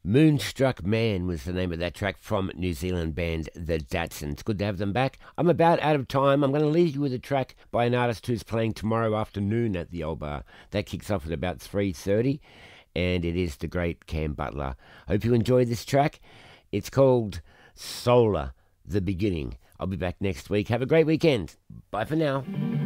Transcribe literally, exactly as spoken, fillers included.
Moonstruck Man was the name of that track from New Zealand band The Datsuns. Good to have them back. I'm about out of time. I'm going to leave you with a track by an artist who's playing tomorrow afternoon at the Old Bar. That kicks off at about three thirty, and it is the great Cam Butler. Hope you enjoy this track. It's called Solar, The Beginning. I'll be back next week. Have a great weekend. Bye for now.